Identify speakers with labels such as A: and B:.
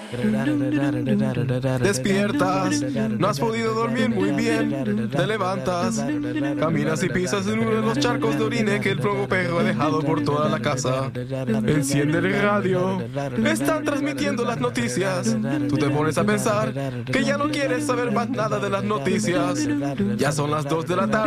A: Despiertas, no has podido dormir muy bien, te levantas, caminas y pisas en uno de los charcos de orine que el progopejo ha dejado por toda la casa. Enciende el radio, están transmitiendo las noticias. Tú te pones a pensar que ya no quieres saber más nada de las noticias. Ya son las 2 de la tarde.